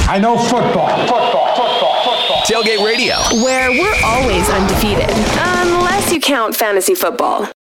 I know football. Tailgate Radio, where we're always undefeated, unless you count fantasy football.